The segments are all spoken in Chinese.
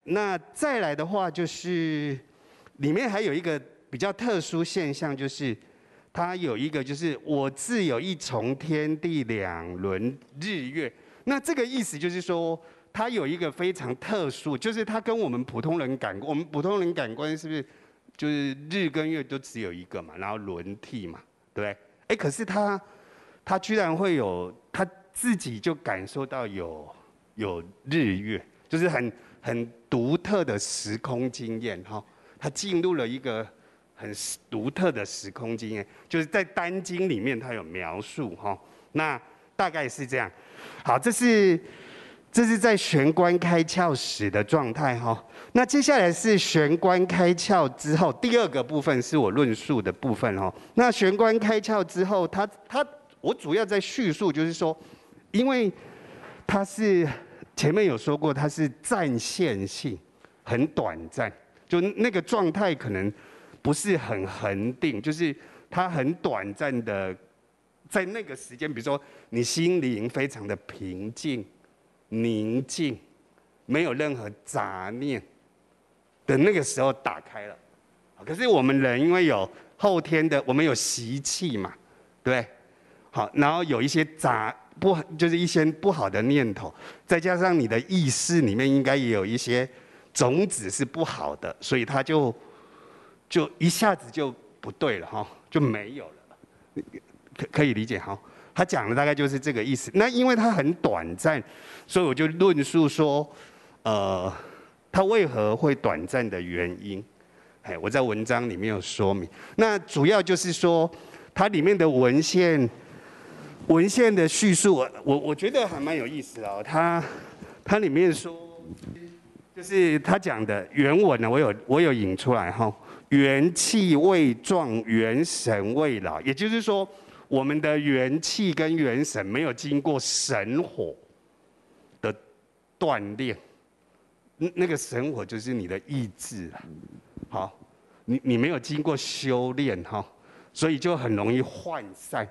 那再来的话，就是里面还有一个比较特殊现象，就是它有一个就是我自有一重天地两轮日月。那这个意思就是说，它有一个非常特殊，就是它跟我们普通人我们普通人感官是不是就是日跟月都只有一个嘛，然后轮替嘛，对不对？哎，可是它居然会有它自己就感受到有日月，就是很独特的时空经验哈。它进入了一个很独特的时空经验，就是在单经里面它有描述哈。那大概是这样。好，这是在玄关开窍时的状态哈。那接下来是玄关开窍之后，第二个部分是我论述的部分哈。那玄关开窍之后，我主要在叙述，就是说，因为它是前面有说过，它是暂现性，很短暂，就那个状态可能不是很恒定，就是它很短暂的，在那个时间，比如说你心灵非常的平静、宁静，没有任何杂念的那个时候打开了。可是我们人因为有后天的，我们有习气嘛，对不对？好，然后有一些就是一些不好的念头，再加上你的意识里面应该也有一些种子是不好的，所以它就一下子就不对了哈，就没有了，可以理解哈。他讲的大概就是这个意思。那因为它很短暂，所以我就论述说，它为何会短暂的原因。我在文章里面有说明。那主要就是说，它里面的文献的叙述，我觉得还蛮有意思的哦。它里面说，就是他讲的原文呢，我有引出来哈。元气未壮，元神未老，也就是说，我们的元气跟元神没有经过神火的锻炼，那个神火就是你的意志啊。好，你没有经过修炼哈，所以就很容易涣散。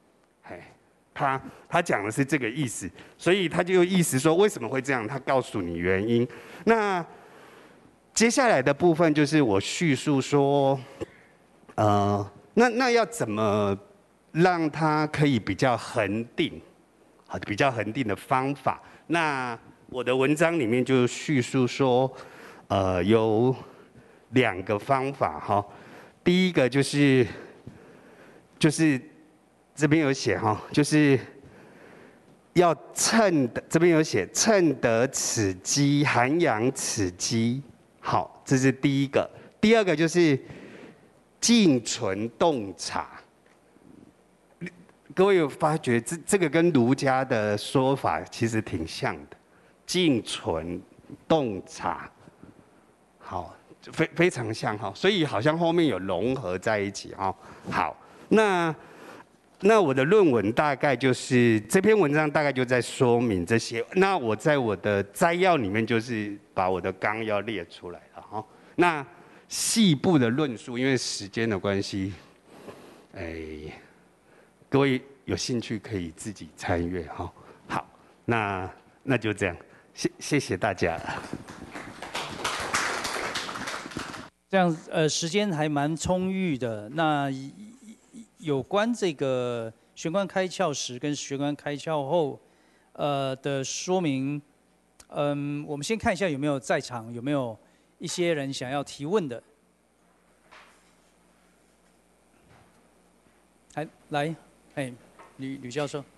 他讲的是这个意思，所以他就意思说为什么会这样，他告诉你原因。那接下来的部分就是我叙述说，那要怎么让它可以比较恒定，好，比较恒定的方法。那我的文章里面就叙述说，有2个方法哈。第一个就是这边有写哈，就是要这边有写趁得此机，涵养此机。好，这是第一个。第二个就是静存洞察。各位有发觉这个跟儒家的说法其实挺像的，静存洞察。好，非常像哈，所以好像后面有融合在一起哈。好，那我的论文大概就是这篇文章大概就在说明这些。那我在我的摘要里面就是把我的纲要列出来了哈。那细部的论述，因为时间的关系，各位有兴趣可以自己参阅哈。好，那就这样，谢谢大家。 这样时间还蛮充裕的。那有关这个玄关开窍时跟玄关开窍后，的说明，我们先看一下有没有在场，有没有一些人想要提问的。来，吕教授。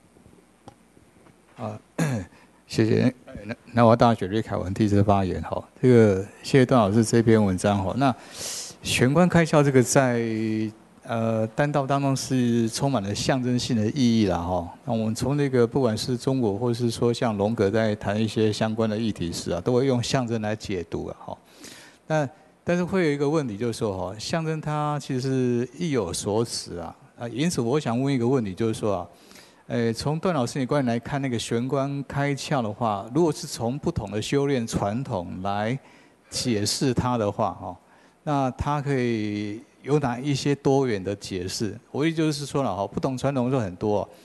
谢谢。那我大学瑞凯文第一次发言哈，这个谢谢段老师这篇文章哈。那玄关开窍这个在丹道当中是充满了象征性的意义啦哈。那我们从那个不管是中国或是说像荣格在谈一些相关的议题时啊，都会用象征来解读啊哈。但是会有一个问题就是说哈，象征它其实是意有所指啊。因此我想问一个问题，就是说啊。从段老师你观点来看，那个玄关开窍的话，如果是从不同的修炼传统来解释它的话，哦，那它可以有哪一些多元的解释？我意思就是说了哈，不同传统说很多，